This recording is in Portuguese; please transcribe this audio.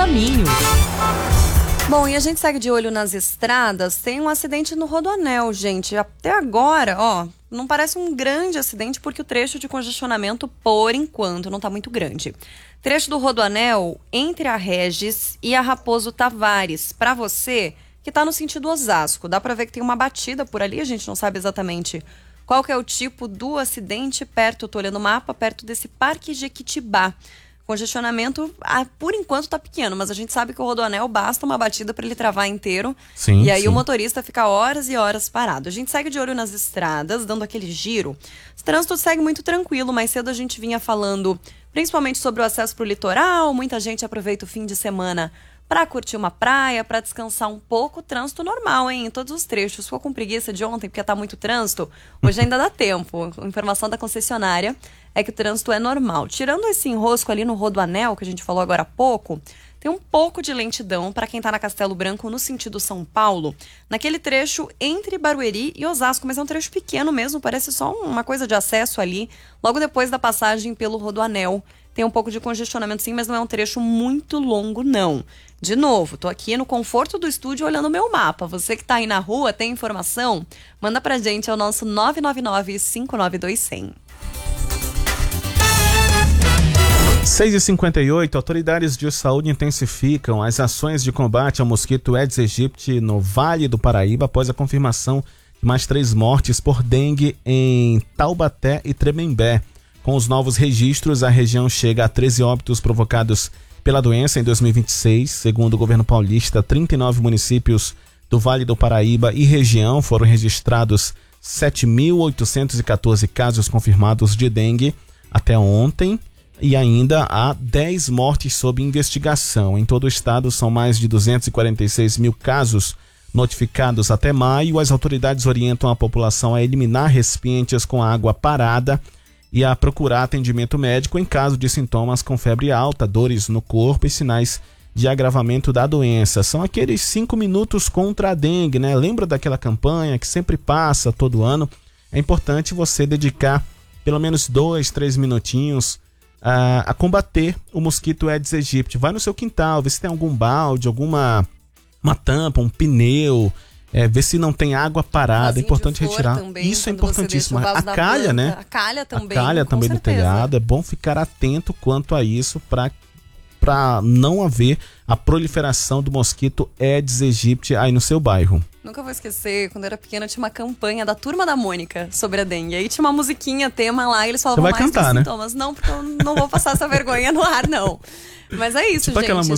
caminho. Bom, e a gente segue de olho nas estradas. Tem um acidente no Rodoanel, gente. Até agora, não parece um grande acidente porque o trecho de congestionamento, por enquanto, não está muito grande. Trecho do Rodoanel entre a Regis e a Raposo Tavares. Para você que está no sentido Osasco, dá para ver que tem uma batida por ali. A gente não sabe exatamente qual que é o tipo do acidente. Perto, tô olhando o mapa, perto desse Parque Jequitibá. Congestionamento, por enquanto, tá pequeno, mas a gente sabe que o Rodoanel basta uma batida para ele travar inteiro. Sim, e aí sim. o motorista fica horas e horas parado. A gente segue de olho nas estradas, dando aquele giro. O trânsito segue muito tranquilo. Mais cedo a gente vinha falando principalmente sobre o acesso para o litoral. Muita gente aproveita o fim de semana para curtir uma praia, para descansar um pouco. Trânsito normal, hein? Em todos os trechos. Ficou com preguiça de ontem porque tá muito trânsito? Hoje ainda dá tempo. A informação da concessionária é que o trânsito é normal. Tirando esse enrosco ali no Rodoanel, que a gente falou agora há pouco, tem um pouco de lentidão para quem tá na Castelo Branco no sentido São Paulo, naquele trecho entre Barueri e Osasco, mas é um trecho pequeno mesmo, parece só uma coisa de acesso ali, logo depois da passagem pelo Rodoanel. Tem um pouco de congestionamento sim, mas não é um trecho muito longo não. De novo, tô aqui no conforto do estúdio olhando o meu mapa. Você que tá aí na rua, tem informação? Manda pra gente, é o nosso 999-592-100. 6h58, autoridades de saúde intensificam as ações de combate ao mosquito Aedes aegypti no Vale do Paraíba após a confirmação de mais 3 mortes por dengue em Taubaté e Tremembé. Com os novos registros, a região chega a 13 óbitos provocados pela doença em 2026. Segundo o governo paulista, 39 municípios do Vale do Paraíba e região foram registrados 7.814 casos confirmados de dengue até ontem. E ainda há 10 mortes sob investigação. Em todo o estado são mais de 246 mil casos notificados até maio. As autoridades orientam a população a eliminar recipientes com água parada e a procurar atendimento médico em caso de sintomas com febre alta, dores no corpo e sinais de agravamento da doença. São aqueles 5 minutos contra a dengue, né? Lembra daquela campanha que sempre passa todo ano? É importante você dedicar pelo menos 2-3 minutinhos a combater o mosquito Aedes aegypti. Vai no seu quintal, vê se tem algum balde, uma tampa, um pneu, vê se não tem água parada. É importante retirar. Também, isso é importantíssimo. A calha, né? A calha também. A calha também do telhado. É bom ficar atento quanto a isso para não haver a proliferação do mosquito Aedes aegypti aí no seu bairro. Nunca vou esquecer, quando eu era pequena tinha uma campanha da Turma da Mônica sobre a dengue. Aí tinha uma musiquinha, tema lá, e eles falavam mais dos sintomas. Não, porque eu não vou passar essa vergonha no ar, não. Mas é isso, tipo gente.